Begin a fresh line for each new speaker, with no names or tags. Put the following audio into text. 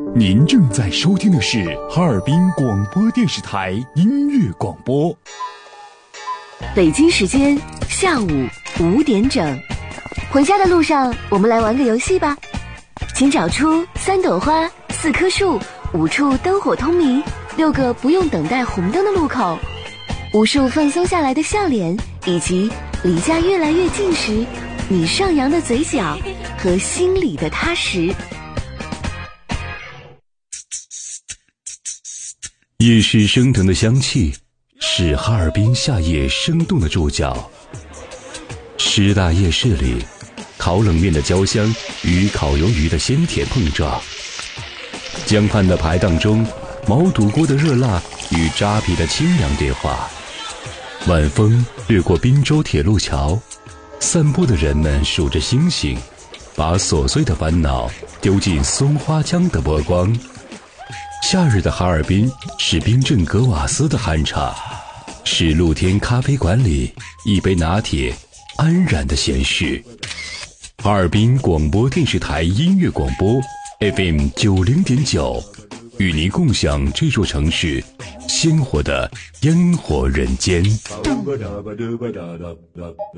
您正在收听的是哈尔滨广播电视台音乐广播。
北京时间下午5点整，回家的路上，我们来玩个游戏吧。请找出3朵花、4棵树、5处灯火通明、6个不用等待红灯的路口，无数放松下来的笑脸，以及离家越来越近时你上扬的嘴角和心里的踏实。
夜市升腾的香气是哈尔滨夏夜生动的注脚。师大夜市里，烤冷面的焦香与烤鱿鱼的鲜甜碰撞，江畔的排档中，毛肚锅的热辣与扎皮的清凉对话。晚风掠过滨州铁路桥，散步的人们数着星星，把琐碎的烦恼丢进松花江的波光。夏日的哈尔滨是冰镇格瓦斯的酣畅，是露天咖啡馆里一杯拿铁安然的闲适。哈尔滨广播电视台音乐广播 FM 90.9，与您共享这座城市鲜活的烟火人间。